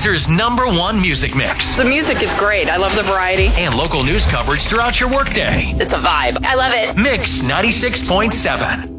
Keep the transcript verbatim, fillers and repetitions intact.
Windzor's number one music mix. The music is great. I love the variety. And local news coverage throughout your workday. It's a vibe. I love it. Mix ninety-six point seven.